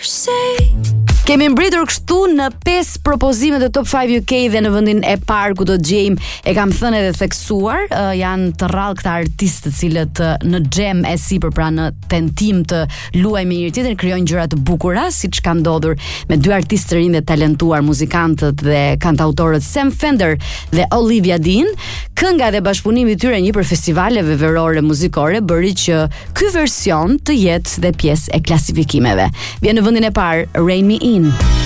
Kemi mbritur kështu në 5 propozimet e Top 5 UK dhe në vendin e parë ku do të gjejmë, e kam thënë edhe theksuar, janë të rrallë këta artistë të cilët në xhem e sipër, pra në tentim të luajnë me njëri tjetrin, krijojnë gjëra të bukura, siç ka ndodhur me dy artistë të rinj dhe talentuar, muzikantët dhe kantautorët Sam Fender dhe Olivia Dean. Kënga dhe bashkëpunimi i tyre një për festivaleve verore muzikore bëri që ky version të jetë dhe pjesë e klasifikimeve. Vjen në vendin e parë Rain Me In.